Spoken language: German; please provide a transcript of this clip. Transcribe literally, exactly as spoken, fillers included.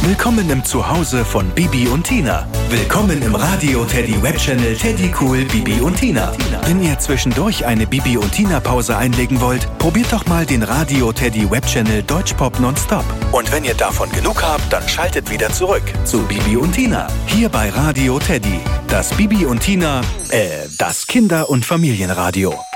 Willkommen im Zuhause von Bibi und Tina. Willkommen im Radio Teddy Webchannel Teddy Cool Bibi und Tina. Wenn ihr zwischendurch eine Bibi und Tina Pause einlegen wollt, probiert doch mal den Radio Teddy Webchannel Deutschpop Nonstop. Und wenn ihr davon genug habt, dann schaltet wieder zurück zu Bibi und Tina. Hier bei Radio Teddy. Das Bibi und Tina, äh, das Kinder- und Familienradio.